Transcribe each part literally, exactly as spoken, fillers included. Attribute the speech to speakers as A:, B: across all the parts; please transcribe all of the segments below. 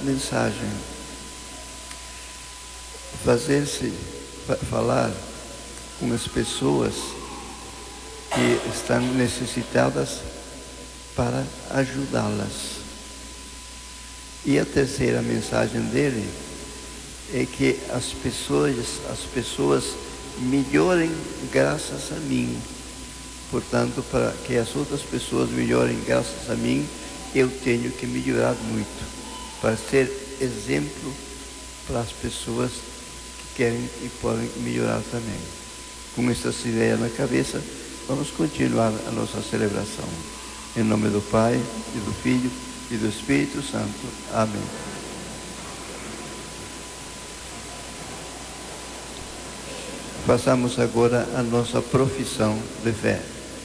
A: mensagem. Fazer-se falar com as pessoas que estão necessitadas para ajudá-las. E a terceira mensagem dele é que as pessoas, as pessoas melhorem graças a mim. Portanto, para que as outras pessoas melhorem graças a mim, eu tenho que melhorar muito, para ser exemplo para as pessoas que querem e podem melhorar também. Com essas ideias na cabeça, vamos continuar a nossa celebração. Em nome do Pai, e do Filho, e do Espírito Santo. Amém. Façamos agora a nossa profissão de fé.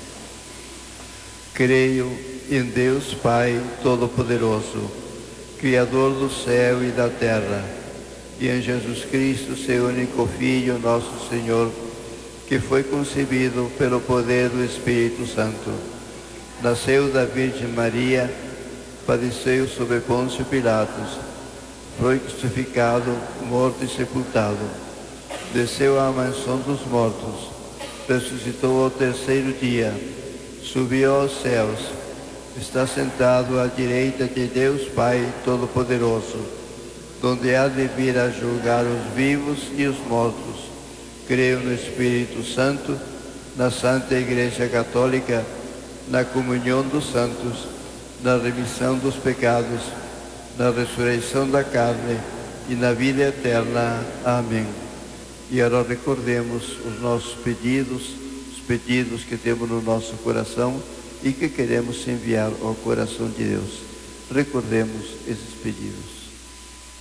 A: Creio em Deus Pai Todo-Poderoso, Criador do céu e da terra, e em Jesus Cristo, seu único Filho, nosso Senhor, que foi concebido pelo poder do Espírito Santo. Nasceu da Virgem Maria, padeceu sob Pôncio Pilatos, foi crucificado, morto e sepultado. Desceu à mansão dos mortos, ressuscitou ao terceiro dia, subiu aos céus, está sentado à direita de Deus Pai Todo-Poderoso, donde há de vir a julgar os vivos e os mortos. Creio no Espírito Santo, na Santa Igreja Católica, na comunhão dos santos, na remissão dos pecados, na ressurreição da carne e na vida eterna. Amém. E agora recordemos os nossos pedidos, os pedidos que temos no nosso coração e que queremos enviar ao coração de Deus. Recordemos esses pedidos.